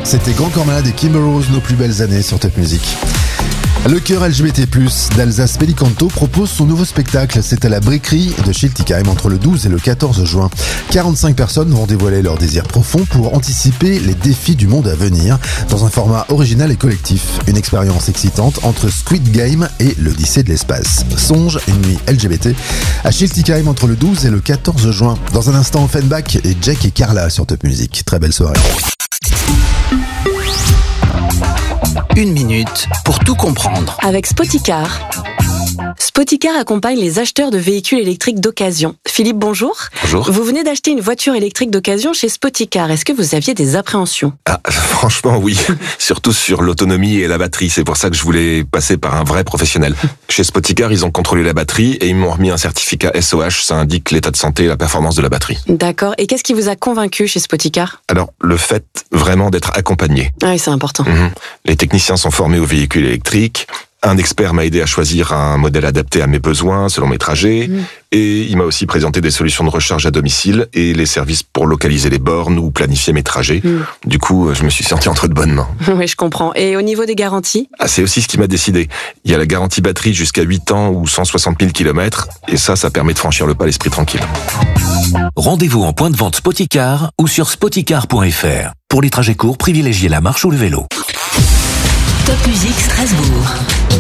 C'était Grand Corps Malade et Kimber Rose, nos plus belles années sur Top Music. Le chœur LGBT+, d'Alsace Pelicanto propose son nouveau spectacle. C'est à la Briquerie de Schiltigheim entre le 12 et le 14 juin. 45 personnes vont dévoiler leurs désirs profonds pour anticiper les défis du monde à venir dans un format original et collectif. Une expérience excitante entre Squid Game et l'Odyssée de l'espace. Songe, une nuit LGBT à Schiltigheim entre le 12 et le 14 juin. Dans un instant, Offenbach et Jack et Carla sur Top Music. Très belle soirée. Une minute pour tout comprendre. Avec Spoticar. Spoticar accompagne les acheteurs de véhicules électriques d'occasion. Philippe, bonjour. Bonjour. Vous venez d'acheter une voiture électrique d'occasion chez Spoticar. Est-ce que vous aviez des appréhensions ? Franchement, oui. Surtout sur l'autonomie et la batterie. C'est pour ça que je voulais passer par un vrai professionnel. Chez Spoticar, ils ont contrôlé la batterie et ils m'ont remis un certificat SOH. Ça indique l'état de santé et la performance de la batterie. D'accord. Et qu'est-ce qui vous a convaincu chez Spoticar ? Alors, le fait vraiment d'être accompagné. Ah oui, c'est important. Les techniciens sont formés aux véhicules électriques. Un expert m'a aidé à choisir un modèle adapté à mes besoins, selon mes trajets. Et il m'a aussi présenté des solutions de recharge à domicile et les services pour localiser les bornes ou planifier mes trajets. Du coup, je me suis senti entre de bonnes mains. Oui, je comprends. Et au niveau des garanties ? C'est aussi ce qui m'a décidé. Il y a la garantie batterie jusqu'à 8 ans ou 160 000 km. Et ça permet de franchir le pas l'esprit tranquille. Rendez-vous en point de vente Spoticar ou sur spoticar.fr. Pour les trajets courts, privilégiez la marche ou le vélo. Top Music Strasbourg.